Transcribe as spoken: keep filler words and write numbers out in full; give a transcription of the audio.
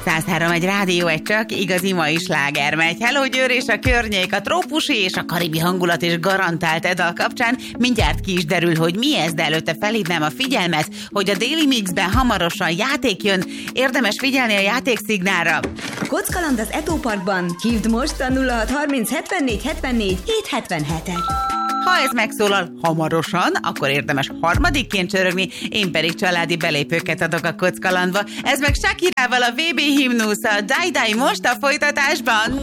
száz három egy rádió, egy csak igazi mai sláger megy. Hello Győr és a környék, a trópusi és a karibi hangulat és garantált e dal kapcsán mindjárt ki is derül, hogy mi ez, de előtte felhívnám a figyelmet, hogy a Daily Mixben hamarosan játék jön, érdemes figyelni a játékszignálra. Kockaland az Eto Parkban. Hívd most a nulla hat harminc hetvennégy hetvennégy hétszázhetvenhetet. Ha ez megszólal hamarosan, akkor érdemes harmadikként csörögni, én pedig családi belépőket adok a Kockalandba. Ez meg Shakirával a vé bé himnusz, a Die Die most a folytatásban.